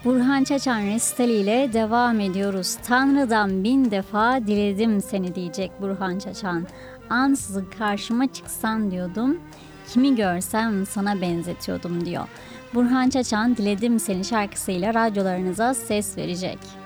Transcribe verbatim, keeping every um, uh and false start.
Burhan Çaçan resitali ile devam ediyoruz. Tanrı'dan bin defa diledim seni diyecek Burhan Çaçan. Ansızın karşıma çıksan diyordum, kimi görsem sana benzetiyordum diyor. Burhan Çaçan Diledim Seni şarkısıyla radyolarınıza ses verecek.